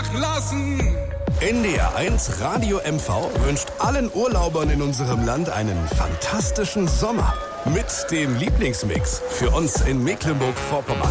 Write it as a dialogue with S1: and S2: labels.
S1: nachlassen.
S2: NDR 1 Radio MV wünscht allen Urlaubern in unserem Land einen fantastischen Sommer. Mit dem Lieblingsmix für uns in Mecklenburg-Vorpommern.